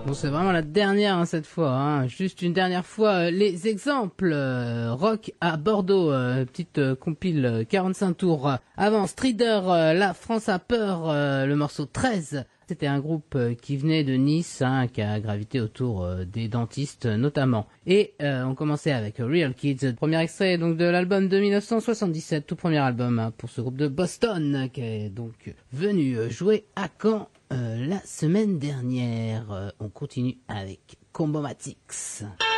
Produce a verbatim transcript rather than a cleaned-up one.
Bon, c'est vraiment la dernière hein, cette fois, hein. Juste une dernière fois, euh, les exemples. Euh, rock à Bordeaux, euh, petite euh, compile euh, quarante-cinq tours. Avant, Strider, euh, La France a peur, euh, le morceau treize. C'était un groupe euh, qui venait de Nice, hein, qui a gravité autour euh, des dentistes euh, notamment. Et euh, on commençait avec Real Kids, premier extrait donc de l'album de mille neuf cent soixante-dix-sept, tout premier album hein, pour ce groupe de Boston, qui est donc venu euh, jouer à Caen Euh, la semaine dernière. Euh, on continue avec Combomatics.